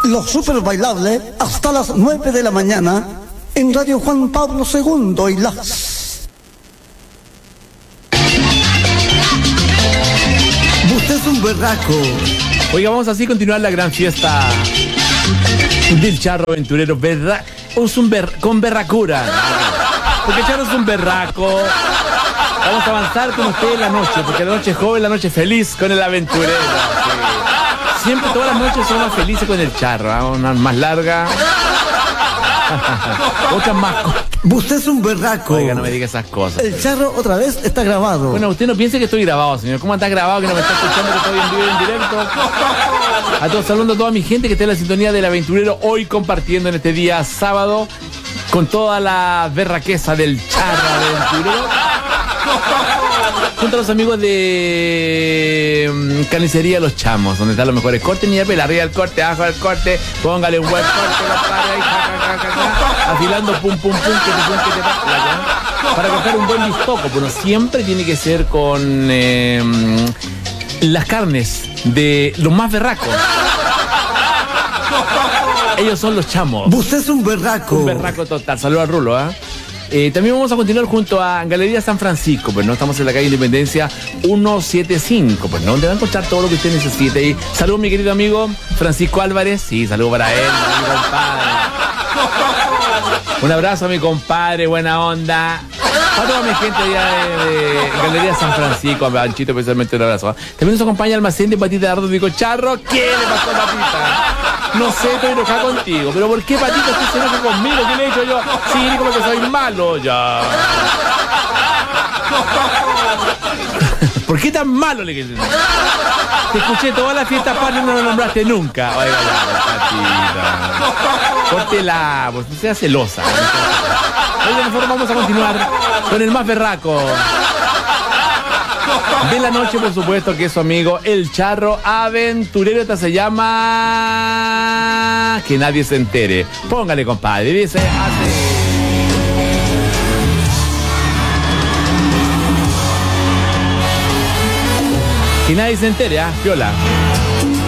Lo super bailable hasta las 9 de la mañana en Radio Juan Pablo II y las... Usted es un berraco. Oiga, vamos así a continuar la gran fiesta del Charro Aventurero, ¿verdad? Con berracura. Porque Charro es un berraco. Vamos a avanzar con usted en la noche, porque la noche es joven, la noche es feliz con el aventurero. Sí. Siempre, todas las noches son más felices con el Charro, ¿eh? Una más larga. Otras más cortas. Usted es un berraco. Oiga, no me diga esas cosas. El Charro otra vez está grabado. Bueno, usted no piense que estoy grabado, señor. ¿Cómo está grabado que no me está escuchando, que estoy en vivo y en directo? A todos, saludando a toda mi gente que está en la sintonía del aventurero, hoy compartiendo en este día sábado con toda la berraqueza del Charro Aventurero. Junto a los amigos de Carnicería Los Chamos, donde están los mejores cortes, ni arriba del corte, abajo del corte, póngale un buen corte, compadre, ahí, afilando pum, que te para coger un buen bistoco. Bueno, siempre tiene que ser con las carnes de los más berracos. Ellos son los Chamos. Usted es un berraco. Un berraco total. Saludos al Rulo, ¿eh? También vamos a continuar junto a Galería San Francisco, pues no, estamos en la calle Independencia 175, pues no, donde va a encontrar todo lo que usted necesite. Y saludos, mi querido amigo Francisco Álvarez. Sí, saludos para él, mi compadre. Un abrazo a mi compadre, buena onda. Para toda mi gente allá de Galería San Francisco, a Panchito especialmente un abrazo. También nos acompaña el almacén de Patita de Ardo Dico Charro. ¿Qué le pasó, Patita? No sé, estoy enojado contigo. ¿Pero por qué, Patita, usted se enoja conmigo? ¿Qué le he dicho yo? Sí, como que soy malo, ya. ¿Por qué tan malo le quedé? Te escuché toda la fiesta patria y no lo nombraste nunca. Oiga, Patita. Córtela, pues no sea celosa. Oiga, nosotros vamos a continuar con el más berraco de la noche, por supuesto, que es su amigo el Charro Aventurero. Esta se llama Que Nadie Se Entere. Póngale, compadre, dice así. Que nadie se entere, ¿ah? Piola.